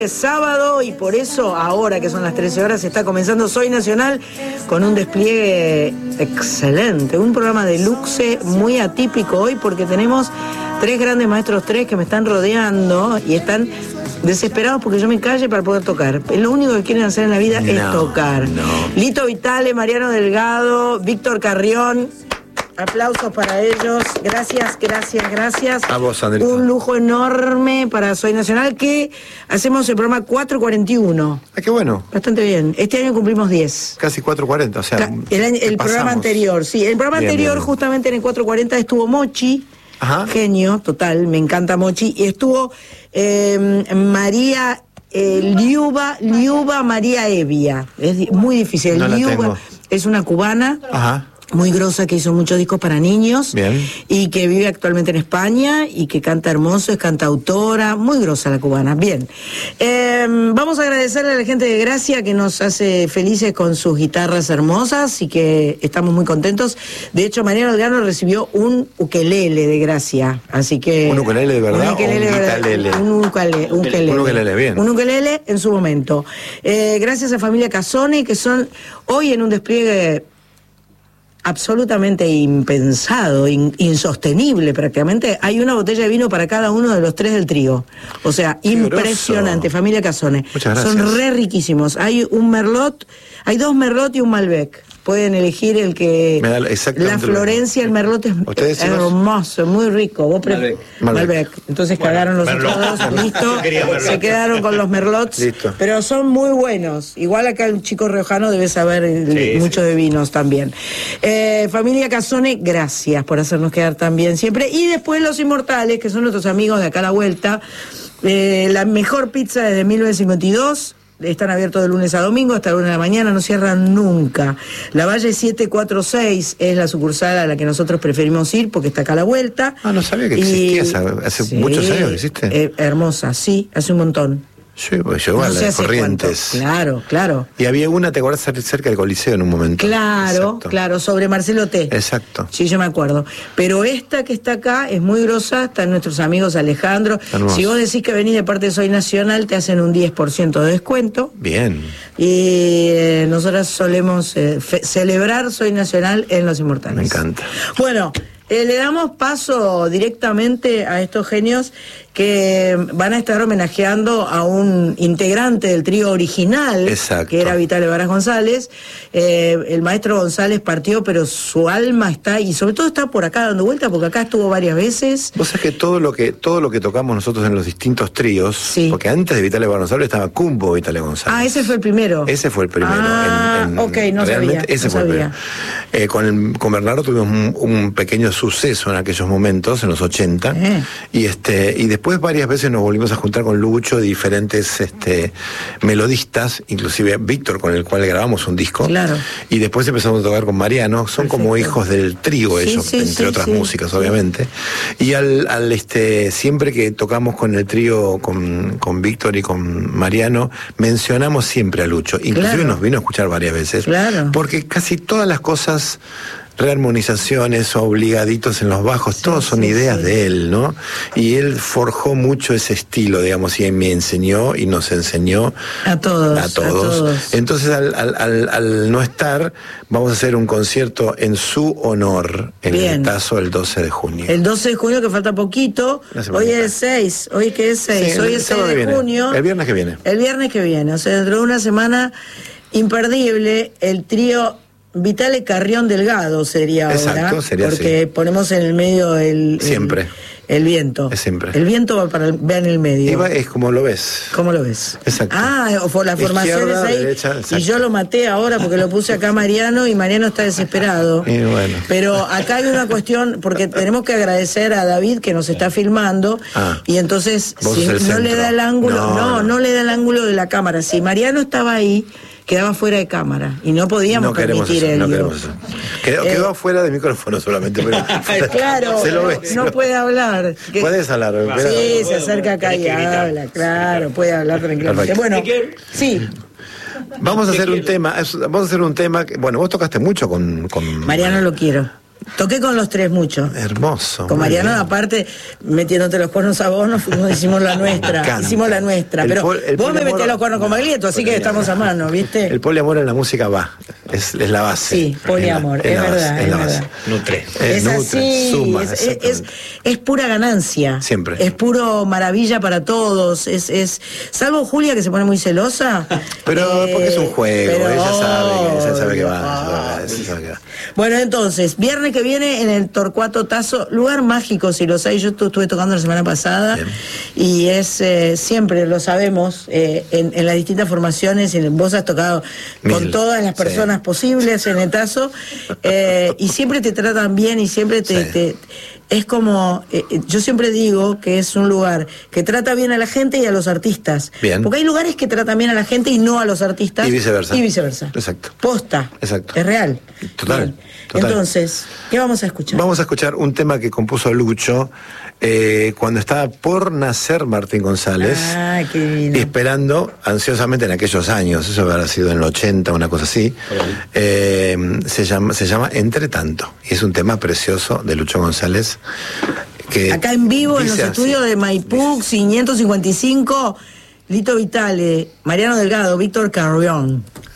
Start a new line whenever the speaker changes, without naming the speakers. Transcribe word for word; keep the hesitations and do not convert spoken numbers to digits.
Es sábado y por eso ahora que son las trece horas está comenzando Soy Nacional con un despliegue excelente, un programa de luxe muy atípico hoy porque tenemos tres grandes maestros tres que me están rodeando y están desesperados porque yo me calle para poder tocar. Lo único que quieren hacer en la vida no, es tocar. No. Lito Vitale, Mariano Delgado, Víctor Carrión. Aplausos para ellos, gracias, gracias, gracias.
A vos, Andrés.
Un lujo enorme para Soy Nacional, que hacemos el programa cuatro cuarenta y uno.
Ah, qué bueno.
Bastante bien. Este año cumplimos diez.
Casi cuatro cuarenta, o sea.
Ca el año, el programa anterior, sí. El programa bien, anterior, bien. Justamente en el cuatro cuarenta, estuvo Mochi. Ajá. Genio, total, me encanta Mochi. Y estuvo eh, María eh, Liuba, Liuba María Evia. Es muy difícil.
No
Liuba es una cubana.
Ajá.
Muy grosa, que hizo muchos discos para niños.
Bien.
Y que vive actualmente en España y que canta hermoso, es cantautora, muy grosa la cubana. Bien, eh, vamos a agradecerle a la gente de Gracia que nos hace felices con sus guitarras hermosas y que estamos muy contentos. De hecho, Mariano Delgado recibió un ukelele de Gracia, así que...
¿Un ukelele de verdad
un ukelele,
o un guitarlele?
Un ukelele, un ukelele.
Un ukelele, bien.
Un ukelele en su momento. Eh, gracias a familia Casone, que son hoy en un despliegue absolutamente impensado, in, insostenible prácticamente. Hay una botella de vino para cada uno de los tres del trío. O sea, qué impresionante. Grosso. Familia Casone.
Muchas gracias.
Son re riquísimos. Hay un Merlot, hay dos Merlot y un Malbec. Pueden elegir el que...
Me da la
Florencia, el Merlot es hermoso, muy rico. Vos
Malbec.
Malbec. Malbec. Entonces bueno, cagaron los otros dos, listo. Se quedaron con los Merlots.
Listo.
Pero son muy buenos. Igual acá el chico riojano debe saber sí, mucho sí. de vinos también. Eh, familia Casone, gracias por hacernos quedar tan bien siempre. Y después Los Inmortales, que son nuestros amigos de acá a la vuelta. Eh, la mejor pizza desde mil novecientos cincuenta y dos. Están abiertos de lunes a domingo hasta la una de la mañana, no cierran nunca. La Valle siete cuatro seis es la sucursal a la que nosotros preferimos ir porque está acá a la vuelta.
Ah, no sabía que existía, y... hace sí, muchos años que existe.
Eh, hermosa, sí, hace un montón.
Sí, pues llegó no a las Corrientes.
Cuánto. Claro, claro.
Y había una, ¿te acuerdas? Cerca del Coliseo en un momento.
Claro, exacto. Claro, sobre Marcelo T.
Exacto.
Sí, yo me acuerdo. Pero esta que está acá es muy grosa, están nuestros amigos Alejandro. Hermoso. Si vos decís que venís de parte de Soy Nacional, te hacen un diez por ciento de descuento.
Bien.
Y eh, nosotras solemos eh, celebrar Soy Nacional en Los Inmortales.
Me encanta.
Bueno, eh, le damos paso directamente a estos genios que van a estar homenajeando a un integrante del trío original, exacto, que era Vitale Varas González. Eh, el maestro González partió, pero su alma está, y sobre todo está por acá dando vuelta, porque acá estuvo varias veces.
Vos sabés que todo lo que todo lo que tocamos nosotros en los distintos tríos, sí, porque antes de Vitale Varas González estaba Cumbo Vitale González.
Ah, ese fue el primero.
Ese fue el primero.
Ah, en, en, ok, no sabía.
Ese
no
fue
sabía.
el primero. Eh, con, el, con Bernardo tuvimos un, un pequeño suceso en aquellos momentos, en los ochenta, eh. y este y después varias veces nos volvimos a juntar con Lucho, diferentes este, melodistas, inclusive Víctor, con el cual grabamos un disco.
Claro.
Y después empezamos a tocar con Mariano. Son Perfecto. Como hijos del trío sí, ellos, sí, entre sí, otras sí. músicas, obviamente. Y al, al este siempre que tocamos con el trío, con, con Víctor y con Mariano, mencionamos siempre a Lucho. Inclusive claro. nos vino a escuchar varias veces.
Claro.
Porque casi todas las cosas, rearmonizaciones, obligaditos en los bajos, sí, todos son sí, ideas sí. de él, ¿no? Y él forjó mucho ese estilo, digamos, y me enseñó y nos enseñó
a todos.
A todos. A todos. Entonces, al, al, al, al no estar, vamos a hacer un concierto en su honor, en Bien. El Tazo, el doce de junio.
El doce de junio, que falta poquito. Hoy es seis. ¿Hoy qué es seis? Sí, hoy es seis de junio.
El viernes que viene.
El viernes que viene. O sea, dentro de una semana imperdible, el trío Vitale Carrión Delgado sería
Exacto,
ahora,
sería
porque
así.
Ponemos en el medio el...
Siempre.
El, el viento.
Es siempre.
El viento va para el, va en el medio.
Va, es como lo ves.
¿Cómo lo ves?
Exacto.
Ah, o las formaciones ahí.
Derecha,
y yo lo maté ahora porque lo puse acá a Mariano y Mariano está desesperado.
Y bueno.
Pero acá hay una cuestión, porque tenemos que agradecer a David que nos está filmando, ah, y entonces si no centro. Le da el ángulo, no, no, no, no le da el ángulo de la cámara. Si Mariano estaba ahí, quedaba fuera de cámara y no podíamos
no permitir
eso,
no queremos eso. Quedó, eh, quedó fuera de micrófono solamente, pero
claro, se lo ve, no se puede hablar.
Puedes hablar.
Sí, pero, se acerca acá y habla, claro, puede hablar tranquilamente. Bueno, sí.
Vamos a hacer un tema, vamos a hacer un tema, que, bueno, vos tocaste mucho con, con
Mariano lo quiero. Toqué con los tres mucho.
Hermoso.
Con Mariano, bien. Aparte, metiéndote los cuernos a vos, nos fuimos, hicimos la nuestra. Hicimos la nuestra. El pero pol, vos me metés los cuernos con Baglietto, así que estamos a mano, ¿viste?
El poliamor en la música va. Es, es la base.
Sí, poliamor, es, la, es, es verdad.
Base,
es
es la
verdad.
base. Nutre.
Es, es
nutre,
así,
suma,
es, es, es, es pura ganancia.
Siempre.
Es puro maravilla para todos. Es, es salvo Julia, que se pone muy celosa.
Pero
eh,
porque es un juego,
pero,
ella sabe, ella sabe que va.
Ah,
ella sabe que va.
Bueno, entonces, viernes que viene en el Torcuato Tazo, lugar mágico, si lo sabéis, yo estuve tocando la semana pasada. Bien. Y es, eh, siempre lo sabemos, eh, en, en las distintas formaciones, en, vos has tocado Mil, con todas las personas sí. posibles en el Tazo, eh, y siempre te tratan bien y siempre te... Sí. te es como, eh, yo siempre digo que es un lugar que trata bien a la gente y a los artistas.
Bien.
Porque hay lugares que tratan bien a la gente y no a los artistas.
Y viceversa.
Y viceversa.
Exacto.
Posta.
Exacto.
Es real.
Total. Total.
Entonces, ¿qué vamos a escuchar?
Vamos a escuchar un tema que compuso Lucho eh, cuando estaba por nacer Martín González.
Ah, qué divino.
Esperando ansiosamente en aquellos años, eso habrá sido en el ochenta, una cosa así. Eh, se llama, se llama Entre Tanto. Y es un tema precioso de Lucho González. Que
acá en vivo, en los
así,
estudios de Maipú, quinientos cincuenta y cinco, Lito Vitale, Mariano Delgado, Víctor Carrión.